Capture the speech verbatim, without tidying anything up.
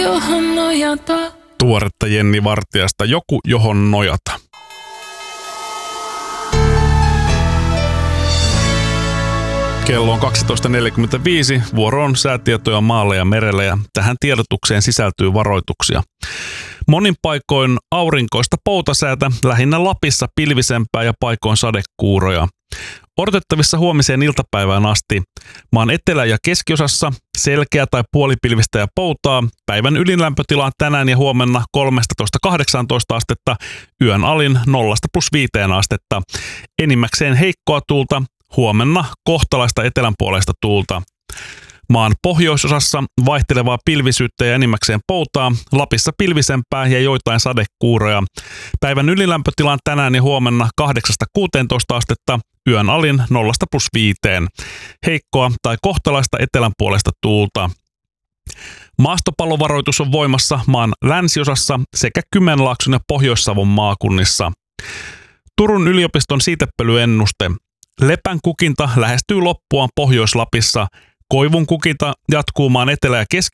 johon nojata. Tuoretta Jenni Vartijasta, Joku, johon nojata. Kello on kaksitoista neljäkymmentäviisi, vuoro on säätietoja maalla ja merellä ja tähän tiedotukseen sisältyy varoituksia. Monin paikoin aurinkoista poutasäätä, lähinnä Lapissa pilvisempää ja paikoin sadekuuroja. Odotettavissa huomiseen iltapäivään asti. Maan etelä- ja keskiosassa selkeä tai puolipilvistä ja poutaa. Päivän ylinlämpötila on tänään ja huomenna kolmetoista kahdeksantoista astetta, yön alin nolla plus viisi astetta. Enimmäkseen heikkoa tuulta, huomenna kohtalaista etelänpuoleista tuulta. Maan pohjoisosassa vaihtelevaa pilvisyyttä ja enimmäkseen poutaa, Lapissa pilvisempää ja joitain sadekuuroja. Päivän ylilämpötila on tänään ja huomenna kahdeksasta kuuteentoista astetta, yön alin nolla plus viisi. Heikkoa tai kohtalaista etelänpuoleista tuulta. Maastopallovaroitus on voimassa maan länsiosassa sekä Kymenlaakson ja Pohjois-Savon maakunnissa. Turun yliopiston siitepölyennuste. Lepän kukinta lähestyy loppuaan Pohjois-Lapissa. Koivun kukinta jatkuu maan etelä- ja keski